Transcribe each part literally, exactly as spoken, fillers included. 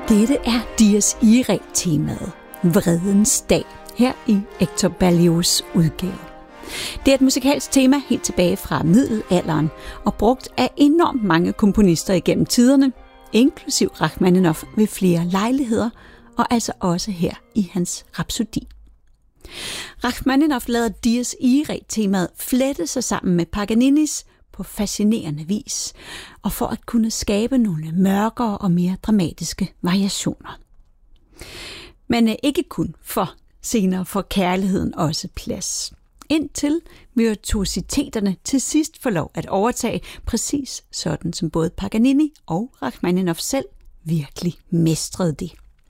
Dette er Dies Irae-temaet, Vredens dag, her i Hector Berlioz' udgave. Det er et musikalsk tema helt tilbage fra middelalderen og brugt af enormt mange komponister igennem tiderne, inklusiv Rachmaninov ved flere lejligheder, og altså også her i hans Rhapsodi. Rachmaninov lader Dies Irae-temaet flette sig sammen med Paganinis på fascinerende vis, og for at kunne skabe nogle mørkere og mere dramatiske variationer. Men ikke kun, for senere får kærligheden også plads. Indtil virtuositeterne til sidst får lov at overtage, præcis sådan som både Paganini og Rachmaninov selv virkelig mestrede det.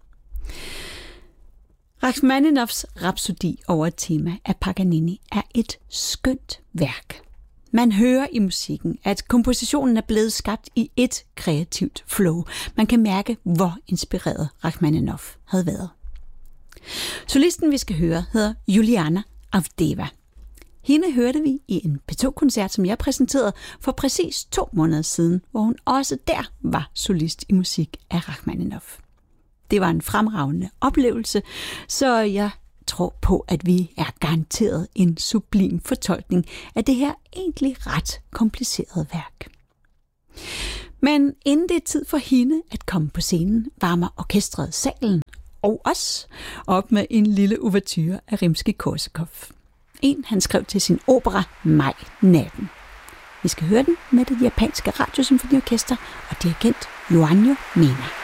Rachmaninovs Rhapsodi over et tema af Paganini er et skønt værk. Man hører i musikken, at kompositionen er blevet skabt i et kreativt flow. Man kan mærke, hvor inspireret Rachmaninov havde været. Solisten, vi skal høre, hedder Juliana Avdeva. Hende hørte vi i en P to-koncert, som jeg præsenterede for præcis to måneder siden, hvor hun også der var solist i musik af Rachmaninov. Det var en fremragende oplevelse, så jeg tror på, at vi er garanteret en sublim fortolkning af det her egentlig ret komplicerede værk. Men inden det er tid for hende at komme på scenen, varmer orkestret salen og os op med en lille ouverture af Rimskij-Korsakov. En han skrev til sin opera Maj-natten. Vi skal høre den med det japanske radiosymfoniorkester og dirigent Yoanyo Mena.